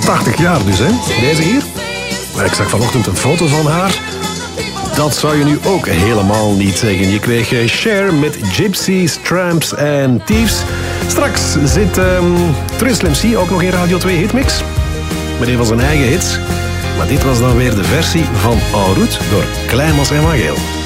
80 jaar dus, hè? Deze hier. Maar ik zag vanochtend een foto van haar. Dat zou je nu ook helemaal niet zeggen. Je kreeg Cher met Gypsies, Tramps en Thieves. Straks zit Tristan MC ook nog in Radio 2 Hitmix. Met een van zijn eigen hits. Maar dit was dan weer de versie van En Route door Kleimans en Van Geel.